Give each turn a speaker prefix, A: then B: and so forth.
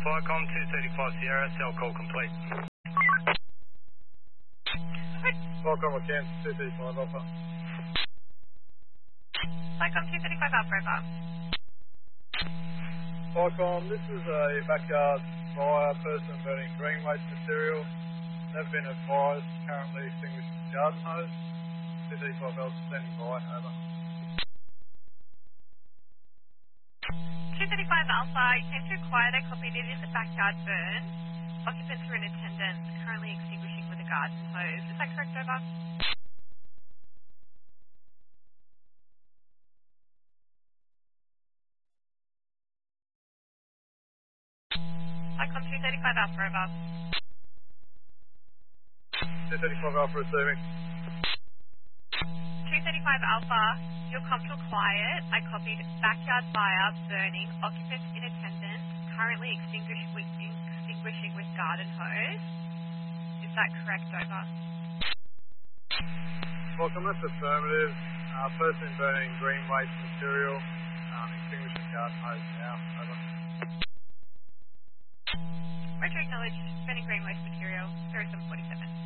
A: Flycom 235 Sierra, cell call complete.
B: Flycom again, 235 Alpha.
C: Flycom 235 Alpha, over.
B: Flycom, this is a backyard fire, person burning green waste material. They've been advised, currently extinguishing garden hose. 235 Alpha standing by, over.
C: 235 Alpha, you came to acquire that copied it in the backyard burn. Occupants are in attendance, currently extinguishing with a garden hose. Is that correct, over? Flycom 235 Alpha, over.
B: 235 Alpha receiving.
C: 235 Alpha, your comms were quiet. I copied backyard fire, burning, occupants in attendance, currently extinguishing with garden hose. Is that correct, over?
B: Flycom, that's affirmative. Person burning green waste material, extinguishing garden hose now, over.
C: Roger, acknowledge, burning green waste material, 0747.